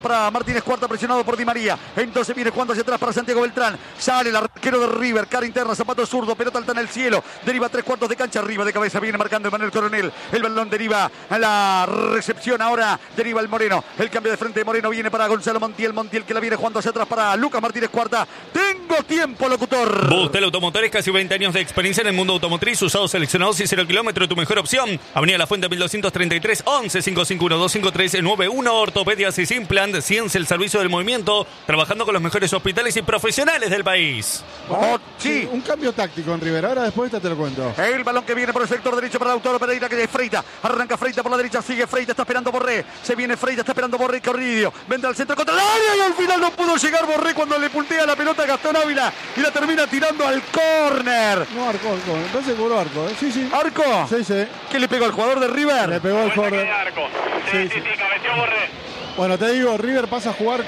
para Martínez Cuarta, presionado por Di María. Entonces viene jugando hacia atrás para Santiago Beltrán. Sale el arquero de River, cara interna, zapato zurdo, pelota alta en el cielo. Deriva 3/4 de cancha, arriba de cabeza, viene marcando Emanuel Coronel. El balón deriva a la recepción, ahora deriva el Moreno. El cambio de frente de Moreno viene para Gonzalo Montiel. Montiel que la viene jugando hacia atrás para Lucas Martínez Cuarta. Tengo tiempo, locutor. Bustel Automotores, casi 20 años de experiencia en el mundo automotriz, usados seleccionados y 0 kilómetros, tu mejor opción. Avenida La Fuente 1233, 11 551 253 91. Ortopedia y Simplant, Ciencia, el servicio del movimiento, trabajando con los mejores hospitales y profesionales del país. Sí, un cambio táctico en River. Ahora después esta te lo cuento. El balón que viene por el sector derecho para Lautaro Pereira, que es Freita. Arranca Freita por la derecha, sigue Freita, está esperando Borré. Se viene Freita, está esperando Borré, Corridio. Vendrá al centro contra el área y al final no pudo llegar Borré cuando le puntea la pelota a Gastón Ávila y la termina tirando al córner. No, arco. Entonces cobró arco, ¿eh? Sí. ¿Arco? Sí. ¿Qué le pegó al jugador de River? Le pegó al jugador. Arco. Sí, cabeceó Borré. Bueno, te digo, River pasa a jugar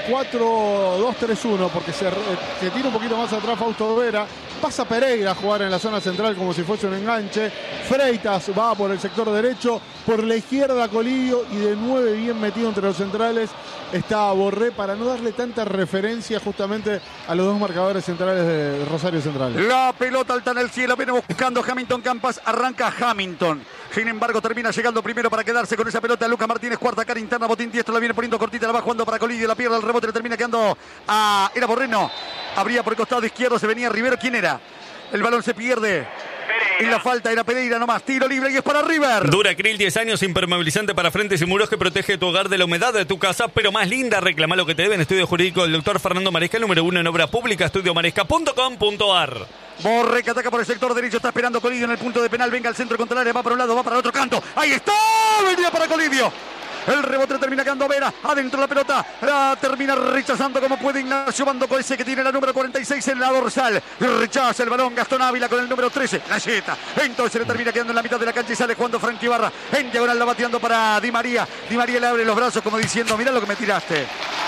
4-2-3-1 porque se tira un poquito más atrás Fausto Vera. Pasa Pereira a jugar en la zona central como si fuese un enganche. Freitas va por el sector derecho. Por la izquierda Colidio y de 9 bien metido entre los centrales está Borré para no darle tanta referencia justamente a los dos marcadores centrales de Rosario Central. La pelota alta en el cielo, viene buscando Hamilton Campas, arranca Hamilton. Sin embargo, termina llegando primero para quedarse con esa pelota Lucas Martínez Cuarta, cara interna, botín diestro, la viene poniendo cortita, la va jugando para Colidio, la pierde el rebote, le termina quedando a... Era Borreno, abría por el costado izquierdo, se venía Rivero, ¿quién era? El balón se pierde. En la falta era Pereira nomás, tiro libre y es para River. Duracril 10 años, impermeabilizante para frentes y muros que protege tu hogar de la humedad de tu casa, pero más linda. Reclama lo que te deben. Estudio jurídico del doctor Fernando Maresca, número 1 en obra pública, estudiomaresca.com.ar. Borré que ataca por el sector derecho, está esperando Colidio en el punto de penal, venga al centro contra el área, va para un lado, va para el otro canto. Ahí está, venía para Colidio. El rebote termina quedando Vera, adentro la pelota, la termina rechazando como puede Ignacio Bando Coese, que tiene la número 46 en la dorsal. Rechaza el balón Gastón Ávila con el número 13, Galleta. Entonces le termina quedando en la mitad de la cancha y sale jugando Frankie Barra. En diagonal la va tirando para Di María. Di María le abre los brazos como diciendo, mirá lo que me tiraste.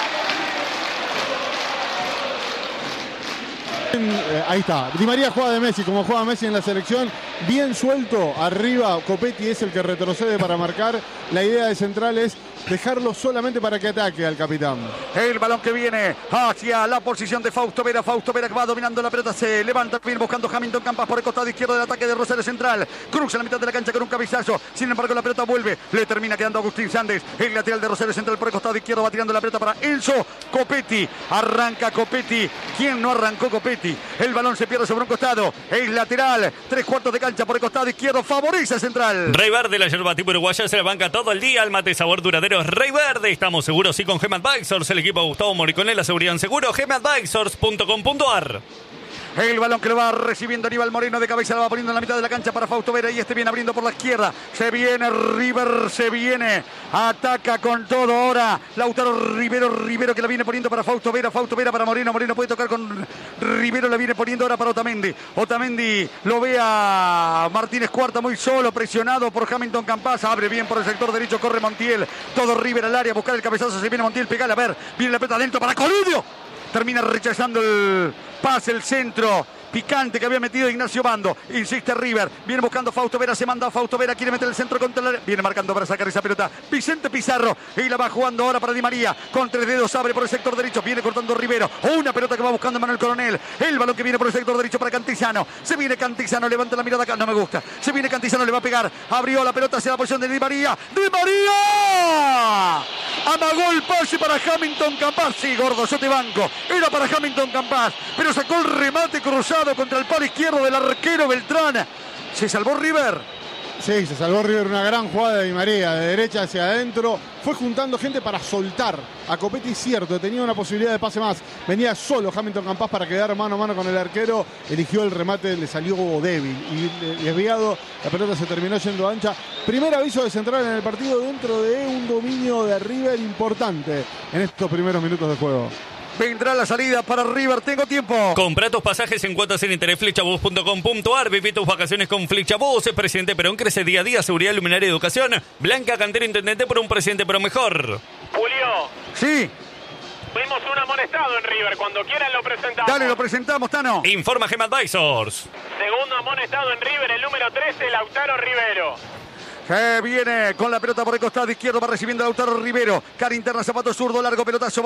Ahí está, Di María juega de Messi, como juega Messi en la selección, bien suelto, arriba Copetti es el que retrocede para marcar. La idea de Central es dejarlo solamente para que ataque al capitán. El balón que viene hacia la posición de Fausto Vera que va dominando la pelota, se levanta, viene buscando Hamilton Campas por el costado izquierdo del ataque de Rosario Central, cruza la mitad de la cancha con un cabezazo, sin embargo la pelota vuelve, le termina quedando Agustín Sández, el lateral de Rosario Central por el costado izquierdo, va tirando la pelota para Enzo Copetti, arranca Copetti, ¿quién no arrancó Copetti? El balón se pierde sobre un costado, es lateral, 3/4 de cancha por el costado izquierdo, favorece Central. Rey Verde, la yerba tipo uruguaya, se la banca todo el día, el mate sabor duradero es Rey Verde. Estamos seguros, sí, con Gema Advisors, el equipo de Gustavo Moricone, la seguridad en seguro, gemaadvisors.com.ar. El balón que lo va recibiendo Aníbal Moreno de cabeza, la va poniendo en la mitad de la cancha para Fausto Vera y este viene abriendo por la izquierda. Se viene River, se viene. Ataca con todo ahora Lautaro Rivero que la viene poniendo para Fausto Vera para Moreno. Moreno puede tocar con Rivero, la viene poniendo ahora para Otamendi. Otamendi lo ve a Martínez Cuarta muy solo, presionado por Hamilton Campas. Abre bien por el sector derecho, corre Montiel. Todo River al área, buscar el cabezazo, se viene Montiel, pegale, a ver. Viene la pelota adentro para Colidio. Termina rechazando el pase, el centro picante que había metido Ignacio Bando. Insiste River, viene buscando Fausto Vera, se manda a Fausto Vera, quiere meter el centro contra el... Viene marcando para sacar esa pelota Vicente Pizarro y la va jugando ahora para Di María. Con 3 dedos abre por el sector derecho, viene cortando Rivero. Una pelota que va buscando Manuel Coronel. El balón que viene por el sector derecho para Cantizano. Se viene Cantizano, levanta la mirada acá, no me gusta. Se viene Cantizano, le va a pegar. Abrió la pelota hacia la posición de Di María. ¡Di María! Amagó el pase para Hamilton Campas. Sí, gordo, yo te banco. Era para Hamilton Campas, pero sacó el remate cruzado contra el palo izquierdo del arquero Beltrán. ¿Se salvó River? Sí, se salvó River, una gran jugada de Di María, de derecha hacia adentro. Fue juntando gente para soltar a Copetti, cierto, tenía una posibilidad de pase más. Venía solo Hamilton Campas para quedar mano a mano con el arquero. Eligió el remate, le salió débil y desviado. La pelota se terminó yendo ancha. Primer aviso de Central en el partido dentro de un dominio de River importante en estos primeros minutos de juego. Vendrá la salida para River, tengo tiempo. Compra tus pasajes en cuotas en interés flechabus.com.ar. Viví tus vacaciones con Flechabus. Presidente Perón crece día a día. Seguridad, luminaria y educación. Blanca Cantero, intendente por un presidente pero mejor. Julio. Sí. Vimos un amonestado en River. Cuando quieran lo presentamos. Dale, lo presentamos, Tano. Informa Gema Advisors. Segundo amonestado en River, el número 13, Lautaro Rivero. Que viene con la pelota por el costado izquierdo, va recibiendo Lautaro Rivero. Cara interna, zapato zurdo, largo pelotazo.